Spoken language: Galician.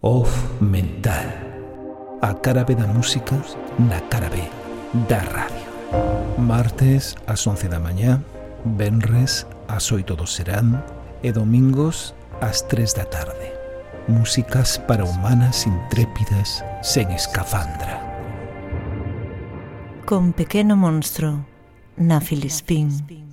Off Mental. A cara B da música na cara B da radio. Martes ás 11 da mañá, venres ás 8 do serán e domingos ás 3 da tarde. Músicas para humanas intrépidas sen escafandra. Con Pequeno Monstro na Filispín.